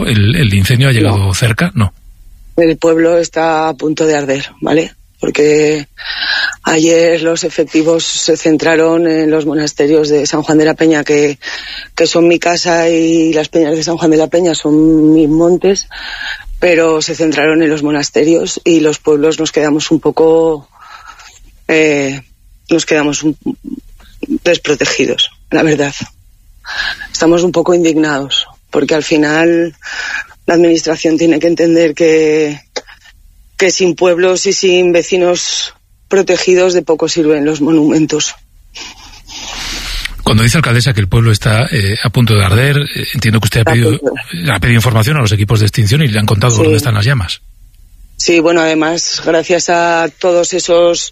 ¿El incendio ha llegado cerca? No. El pueblo está a punto de arder, ¿vale? Porque ayer los efectivos se centraron en los monasterios de San Juan de la Peña, que son mi casa, y las peñas de San Juan de la Peña son mis montes, pero se centraron en los monasterios y los pueblos nos quedamos un poco... desprotegidos, la verdad. Estamos un poco indignados, porque al final la administración tiene que entender que sin pueblos y sin vecinos protegidos de poco sirven los monumentos. Cuando dice, alcaldesa, que el pueblo está a punto de arder, entiendo que usted ha pedido información a los equipos de extinción y le han contado dónde están las llamas. Sí, bueno, además, gracias a todos esos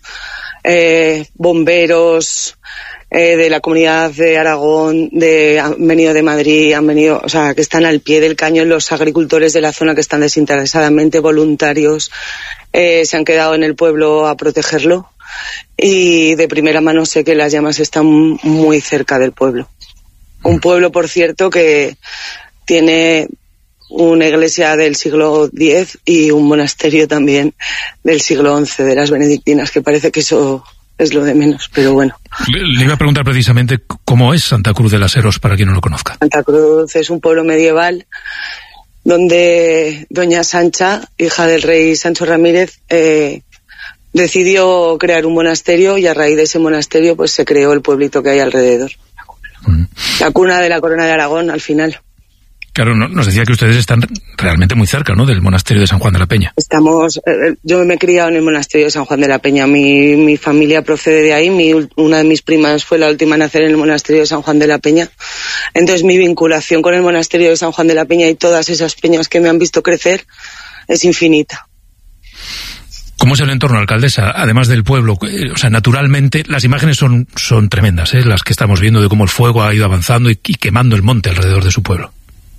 bomberos de la Comunidad de Aragón, han venido de Madrid, o sea, que están al pie del cañón, los agricultores de la zona que están desinteresadamente voluntarios, se han quedado en el pueblo a protegerlo, y de primera mano sé que las llamas están muy cerca del pueblo. Un pueblo, por cierto, que tiene una iglesia del siglo X y un monasterio también del siglo XI, de las benedictinas, que parece que eso es lo de menos, pero bueno. Le iba a preguntar precisamente cómo es Santa Cruz de las Heros, para quien no lo conozca. Santa Cruz es un pueblo medieval donde doña Sancha, hija del rey Sancho Ramírez, decidió crear un monasterio, y a raíz de ese monasterio pues se creó el pueblito que hay alrededor. La cuna de la corona de Aragón, al final. Claro, nos decía que ustedes están realmente muy cerca, ¿no?, del monasterio de San Juan de la Peña. Yo me he criado en el monasterio de San Juan de la Peña. Mi familia procede de ahí. Una de mis primas fue la última en nacer en el monasterio de San Juan de la Peña. Entonces mi vinculación con el monasterio de San Juan de la Peña y todas esas peñas que me han visto crecer es infinita. ¿Cómo es el entorno, alcaldesa? Además del pueblo, o sea, naturalmente las imágenes son tremendas, las que estamos viendo de cómo el fuego ha ido avanzando y quemando el monte alrededor de su pueblo.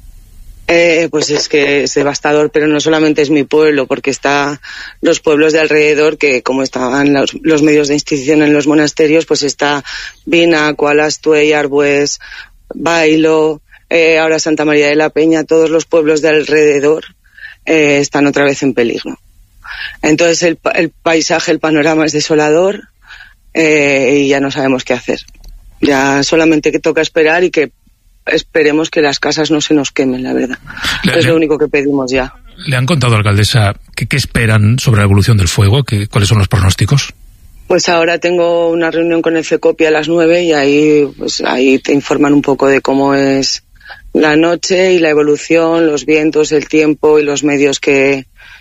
Pues es que es devastador, pero no solamente es mi pueblo, porque está los pueblos de alrededor, que como estaban los medios de extinción en los monasterios, pues está Vina, Cualastue, Arbues, Bailo, ahora Santa María de la Peña. Todos los pueblos de alrededor están otra vez en peligro. Entonces el paisaje, el panorama es desolador, y ya no sabemos qué hacer. Ya solamente que toca esperar, y que esperemos que las casas no se nos quemen, la verdad. Es lo único que pedimos ya. ¿Le han contado, alcaldesa, qué esperan sobre la evolución del fuego? ¿Cuáles son los pronósticos? Pues ahora tengo una reunión con el FECOPI a las 9, y ahí te informan un poco de cómo es la noche y la evolución, los vientos, el tiempo y los medios de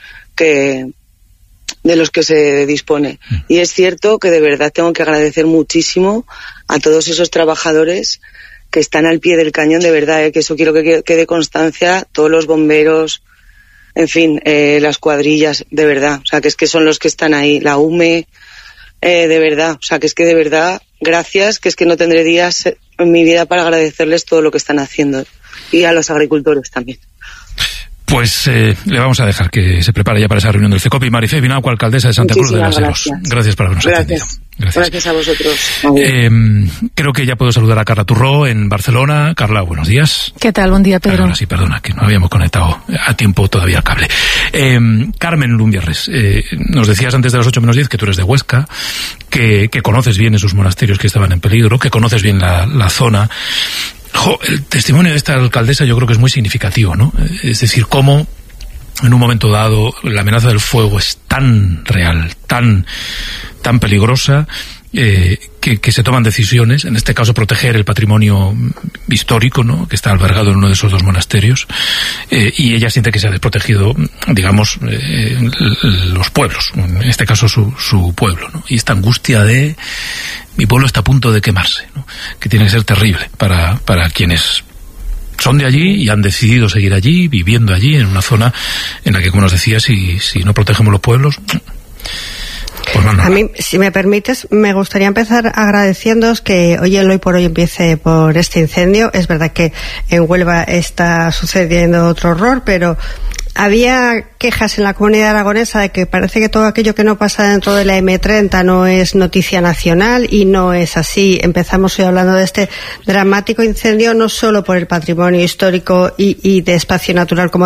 los que se dispone. Y es cierto que de verdad tengo que agradecer muchísimo a todos esos trabajadores que están al pie del cañón, de verdad, que eso quiero que quede constancia, todos los bomberos, en fin, las cuadrillas, de verdad, o sea, que es que son los que están ahí, la UME, de verdad, o sea, que es que de verdad, gracias, que es que no tendré días en mi vida para agradecerles todo lo que están haciendo, y a los agricultores también. Pues le vamos a dejar que se prepare ya para esa reunión del FECOPI. Marifé Vinagua, alcaldesa de Santa Cruz de las Heros. Gracias por habernos atendido. Gracias a vosotros. Creo que ya puedo saludar a Carla Turró en Barcelona. Carla, buenos días. ¿Qué tal? Buen día, Pedro. Ahora sí, perdona, que no habíamos conectado a tiempo todavía el cable. Carmen Lumbierres, nos decías antes de las 8 menos 10 que tú eres de Huesca, que conoces bien esos monasterios que estaban en peligro, que conoces bien la zona. El testimonio de esta alcaldesa yo creo que es muy significativo, ¿no? Es decir, cómo en un momento dado la amenaza del fuego es tan real, tan peligrosa, que se toman decisiones, en este caso proteger el patrimonio histórico, ¿no?, que está albergado en uno de esos dos monasterios, y ella siente que se ha desprotegido, digamos, los pueblos, en este caso su pueblo, ¿no? Y esta angustia de mi pueblo está a punto de quemarse, ¿no?, que tiene que ser terrible para quienes son de allí y han decidido seguir allí, viviendo allí, en una zona en la que, como nos decía, si no protegemos los pueblos... Pues no. A mí, si me permites, me gustaría empezar agradeciéndoos que hoy por hoy empiece por este incendio. Es verdad que en Huelva está sucediendo otro horror, pero había quejas en la comunidad aragonesa de que parece que todo aquello que no pasa dentro de la M30 no es noticia nacional, y no es así. Empezamos hoy hablando de este dramático incendio, no solo por el patrimonio histórico y de espacio natural, como